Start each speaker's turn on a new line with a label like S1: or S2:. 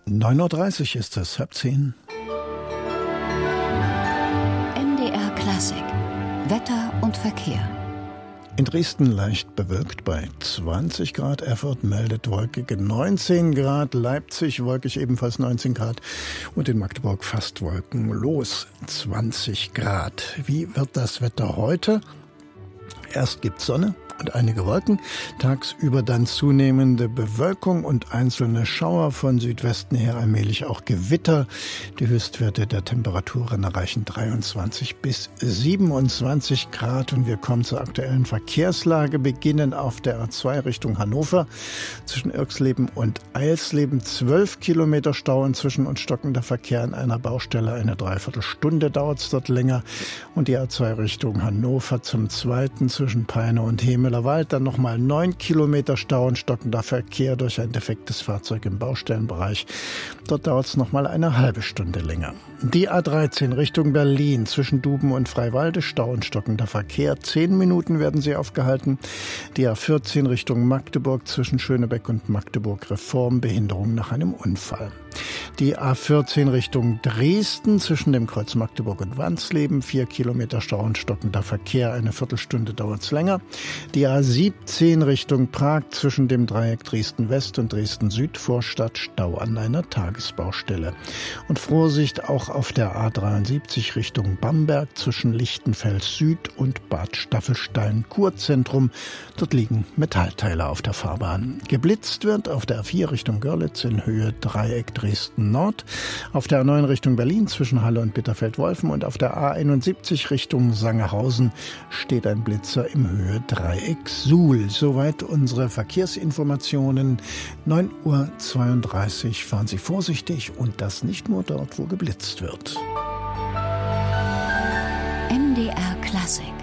S1: 9:30 Uhr ist es, 9:30.
S2: MDR Klassik. Wetter und Verkehr.
S1: In Dresden leicht bewölkt bei 20 Grad, Erfurt meldet wolkige 19 Grad, Leipzig wolkig ebenfalls 19 Grad und in Magdeburg fast wolkenlos 20 Grad. Wie wird das Wetter heute? Erst gibt's Sonne und einige Wolken, tagsüber dann zunehmende Bewölkung und einzelne Schauer, von Südwesten her allmählich auch Gewitter. Die Höchstwerte der Temperaturen erreichen 23 bis 27 Grad und wir kommen zur aktuellen Verkehrslage, beginnen auf der A2 Richtung Hannover zwischen Irxleben und Eilsleben. 12 Kilometer Stau inzwischen und stockender Verkehr an einer Baustelle. Eine Dreiviertelstunde dauert es dort länger. Und die A2 Richtung Hannover zum zweiten zwischen Peine und Hemelerwald. Dann nochmal 9 Kilometer Stau und stockender Verkehr durch ein defektes Fahrzeug im Baustellenbereich. Dort dauert es nochmal eine halbe Stunde länger. Die A13 Richtung Berlin zwischen Duben und Freiwalde, Stau und stockender Verkehr. 10 Minuten werden sie aufgehalten. Die A14 Richtung Magdeburg zwischen Schönebeck und Magdeburg Reform, Behinderung nach einem Unfall. Die A14 Richtung Dresden zwischen dem Kreuz Magdeburg und Wansleben, 4 Kilometer Stau und stockender Verkehr, eine Viertelstunde dauert es länger. Die A17 Richtung Prag zwischen dem Dreieck Dresden-West und Dresden-Süd-Vorstadt, Stau an einer Tagesbaustelle. Und Vorsicht auch auf der A73 Richtung Bamberg zwischen Lichtenfels-Süd und Bad Staffelstein-Kurzentrum. Dort liegen Metallteile auf der Fahrbahn. Geblitzt wird auf der A4 Richtung Görlitz in Höhe Dreieck Dresden-Nord, auf der A9 Richtung Berlin zwischen Halle und Bitterfeld-Wolfen und auf der A71 Richtung Sangerhausen steht ein Blitzer im Höhe Dreieck Suhl. Soweit unsere Verkehrsinformationen. 9:32 Uhr. Fahren Sie vorsichtig und das nicht nur dort, wo geblitzt wird.
S2: MDR Klassik.